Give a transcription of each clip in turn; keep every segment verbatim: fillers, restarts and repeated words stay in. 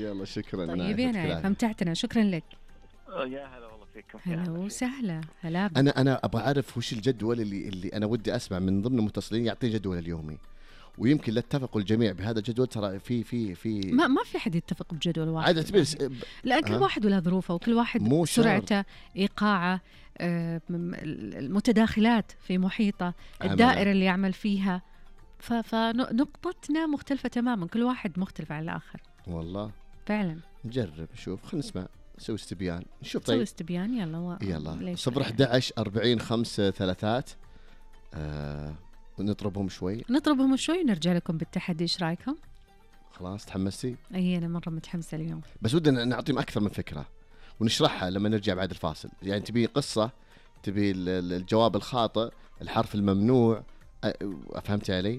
يلا شكرا. طيب يا نايف أمتعتنا، شكرا لك. يا هلا والله فيكم. هلا وسهلا. هلا. أنا أنا أبغى أعرف وش الجدول اللي اللي أنا ودي أسمع من ضمن المتصلين يعطيني جدول اليومي، ويمكن لا اتفقوا الجميع بهذا الجدول. ترى في في في ما ما في حد يتفق بجدول واحد عادة تبيس... لأن كل واحد وله ظروفه، وكل واحد سرعته، إيقاعه، المتداخلات في محيطه، الدائرة اللي يعمل فيها. فنقطتنا مختلفة تماما، كل واحد مختلف عن الآخر. والله فعلا. نجرب نشوف، خلينا نسمع، نسوي استبيان نشوف. طيب نسوي استبيان. يلا و... يلا صفر أحد عشر أربعين خمسة ثلاثات. آه... ونطربهم شوي نطربهم شوي ونرجع لكم بالتحدي. ايش رايكم؟ خلاص تحمستي؟ اي انا مره متحمسه اليوم، بس ودنا نعطيهم اكثر من فكره ونشرحها لما نرجع بعد الفاصل. يعني تبي قصه، تبي الجواب الخاطئ، الحرف الممنوع، فهمتي علي؟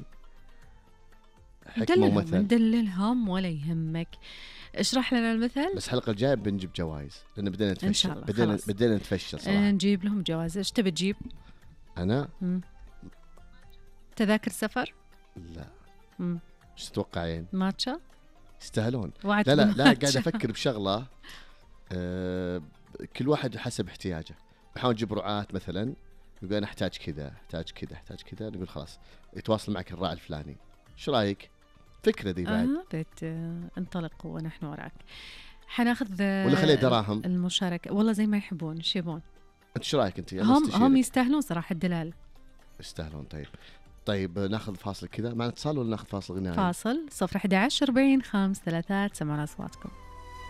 حكمه ومثل. ندللهم ولا يهمك. اشرح لنا المثل. بس الحلقه الجايه بنجيب جوائز لان بدينا نتفشل. ان شاء الله. بدينا بدينا نتفشل صراحه. نجيب لهم جوائز. ايش تبي تجيب؟ انا مم. تذاكر سفر؟ لا. امم ايش تتوقعين؟ ماتشا؟ يستاهلون. لا لا لا قاعد افكر بشغله. أه كل واحد حسب احتياجه. بحاول نجيب رعاة مثلا، يقول انا احتاج كذا احتاج كذا احتاج كذا، نقول خلاص يتواصل معك الراعي الفلاني. ايش رايك؟ فكره ذي بعد. اه بت انطلق ونحن وراك. حناخذ ولا خليه دراهم المشاركه. والله زي ما يحبون. ايش يبون؟ انت ايش رايك انت؟ هم هم يستاهلون صراحه الدلال. يستاهلون. طيب طيب ناخذ فاصل كذا مع اتصال ولا ناخذ فاصل غنائي؟ فاصل. صفر أحد عشر أربعين خمس ثلاثات. سمعنا اصواتكم.